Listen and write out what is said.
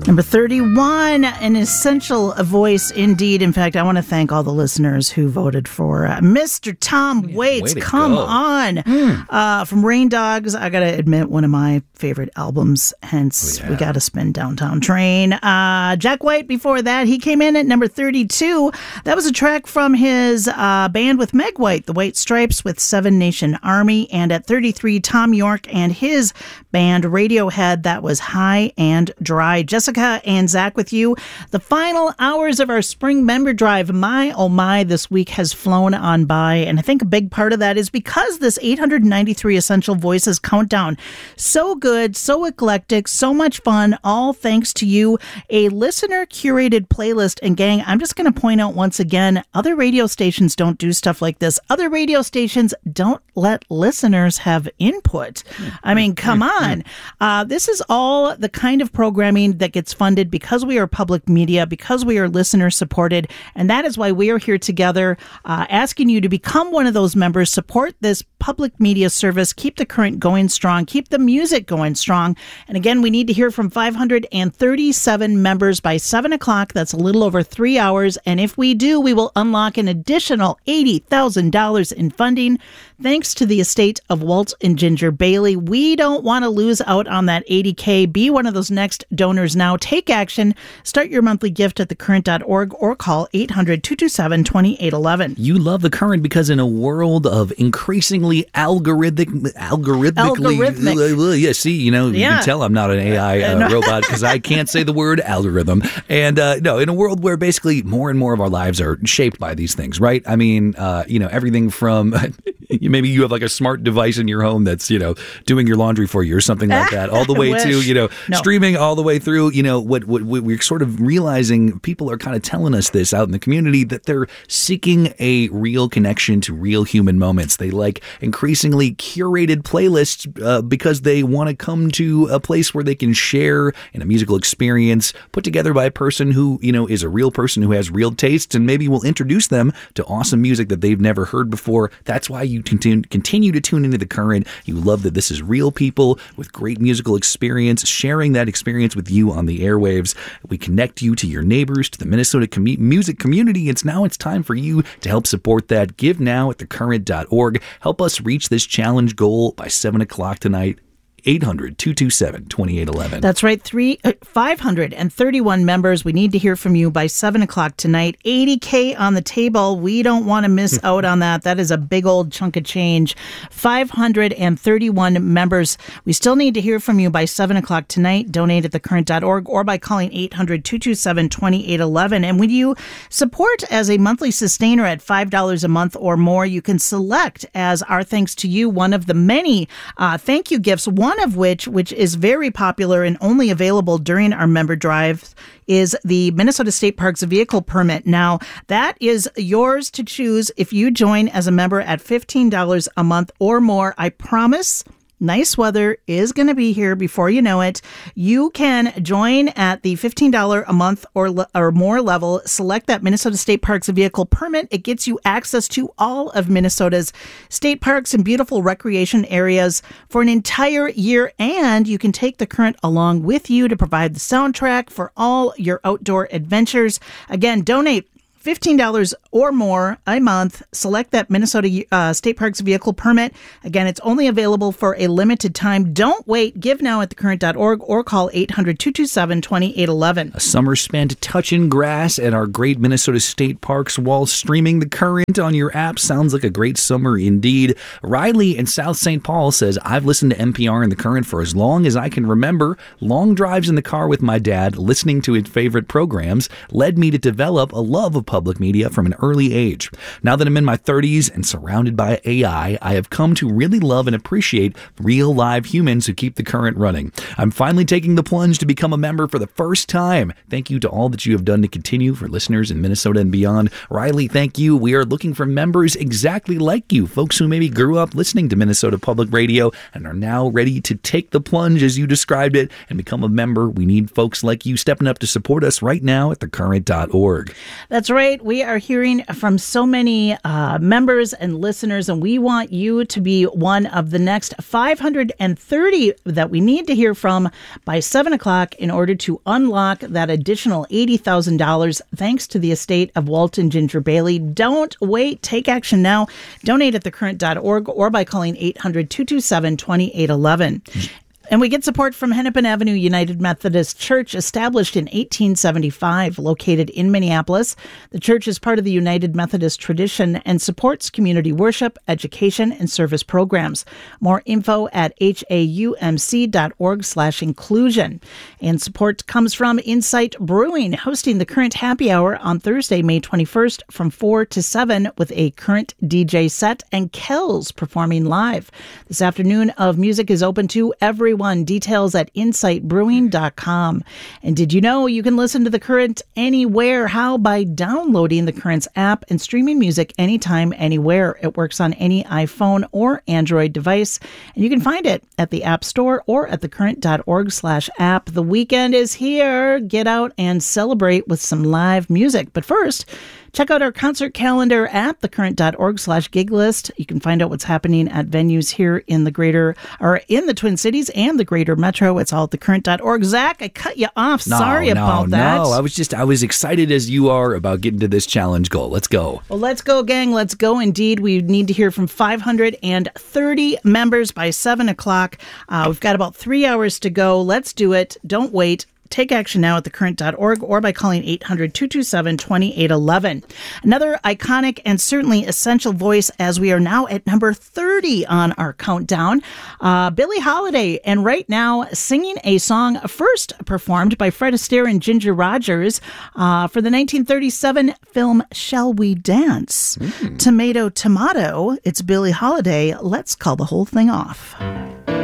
Number 31, an essential voice indeed. In fact, I want to thank all the listeners who voted for Mr. Tom Waits. Come on. From Rain Dogs, I got to admit, one of my favorite albums. Hence, we got to spin Downtown Train. Jack White, before that, he came in at number 32. That was a track from his band with Meg White, the White Stripes, with Seven Nation Army. And at 33, Tom York and his band Radiohead. That was High and Dry. Jessica and Zach with you. The final hours of our spring member drive, my oh my, this week has flown on by. And I think a big part of that is because this 893 Essential Voices countdown, so good, so eclectic, so much fun, all thanks to you. A listener curated playlist. And gang, I'm just going to point out once again, other radio stations don't do stuff like this. Other radio stations don't let listeners have input. I mean, come on. This is all the kind of programming that gets funded because we are public media, because we are listener supported. And that is why we are here together asking you to become one of those members, support this public media service, keep the current going strong, keep the music going strong. And again, we need to hear from 537 members by 7 o'clock. That's a little over 3 hours. And if we do, we will unlock an additional $80,000 in funding. Thanks to the estate of Walt and Ginger Bailey. We don't want to lose out on that $80K. Be one of those next donors now. Take action. Start your monthly gift at thecurrent.org or call 800-227-2811. You love The Current because in a world of increasingly algorithmic. Yeah, see, you can tell I'm not an AI robot because I can't say the word algorithm. And no, in a world where basically more and more of our lives are shaped by these things, right? I mean, everything from maybe you have like a smart device in your home that's, doing your laundry for you or something like that, all the way to, streaming all the way through, what we're sort of realizing, people are kind of telling us this out in the community, that they're seeking a real connection to real human moments. They like increasingly curated playlists because they want to come to a place where they can share in a musical experience put together by a person who, is a real person who has real tastes, and maybe will introduce them to awesome music that they've never heard before. That's why you continue to tune into The Current. You love that this is real people with great musical experience, sharing that experience with you on the airwaves. We connect you to your neighbors, to the Minnesota music community. It's time for you to help support that. Give now at thecurrent.org. Help us reach this challenge goal by 7 o'clock tonight. 800-227-2811. That's right. 531 members. We need to hear from you by 7 o'clock tonight. $80K on the table. We don't want to miss out on that. That is a big old chunk of change. 531 members. We still need to hear from you by 7 o'clock tonight. Donate at thecurrent.org or by calling 800-227-2811. And when you support as a monthly sustainer at $5 a month or more, you can select as our thanks to you one of the many thank you gifts. One of which is very popular and only available during our member drive, is the Minnesota State Parks vehicle permit. Now, that is yours to choose if you join as a member at $15 a month or more. I promise nice weather is going to be here before you know it. You can join at the $15 a month or more level. Select that Minnesota State Parks vehicle permit. It gets you access to all of Minnesota's state parks and beautiful recreation areas for an entire year. And you can take The Current along with you to provide the soundtrack for all your outdoor adventures. Again, donate $15 or more a month. Select that Minnesota State Parks vehicle permit. Again, it's only available for a limited time. Don't wait. Give now at thecurrent.org or call 800-227-2811. A summer spent touching grass at our great Minnesota state parks while streaming The Current on your app sounds like a great summer indeed. Riley in South St. Paul says, I've listened to NPR and The Current for as long as I can remember. Long drives in the car with my dad, listening to his favorite programs, led me to develop a love of public media from an early age. Now that I'm in my 30s and surrounded by AI, I have come to really love and appreciate real live humans who keep The Current running. I'm finally taking the plunge to become a member for the first time. Thank you to all that you have done to continue for listeners in Minnesota and beyond. Riley, thank you. We are looking for members exactly like you, folks who maybe grew up listening to Minnesota Public Radio and are now ready to take the plunge as you described it and become a member. We need folks like you stepping up to support us right now at thecurrent.org. That's right. right. We are hearing from so many members and listeners, and we want you to be one of the next 530 that we need to hear from by 7 o'clock in order to unlock that additional $80,000 thanks to the estate of Walton Ginger Bailey. Don't wait. Take action now. Donate at thecurrent.org or by calling 800-227-2811. And we get support from Hennepin Avenue United Methodist Church, established in 1875, located in Minneapolis. The church is part of the United Methodist tradition and supports community worship, education, and service programs. More info at haumc.org/inclusion. And support comes from Insight Brewing, hosting the Current Happy Hour on Thursday, May 21st from 4 to 7 with a Current DJ set and Kells performing live. This afternoon of music is open to everyone. Details at insightbrewing.com. And did you know you can listen to The Current anywhere? How? By downloading The Current's app and streaming music anytime, anywhere. It works on any iPhone or Android device, and you can find it at the App Store or at thecurrent.org/app. The weekend is here. Get out and celebrate with some live music. But first, check out our concert calendar at thecurrent.org/gig list. You can find out what's happening at venues here in the Twin Cities and the greater metro. It's all at thecurrent.org. Zach, I cut you off. Sorry about that. No, I was excited as you are about getting to this challenge goal. Let's go. Well, let's go, gang. Let's go indeed. We need to hear from 530 members by 7 o'clock. We've got about 3 hours to go. Let's do it. Don't wait. Take action now at thecurrent.org or by calling 800-227-2811. Another iconic and certainly essential voice, as we are now at number 30 on our countdown, Billie Holiday, and right now singing a song first performed by Fred Astaire and Ginger Rogers for the 1937 film Shall We Dance? Tomato, tomato, it's Billie Holiday. Let's call the whole thing off.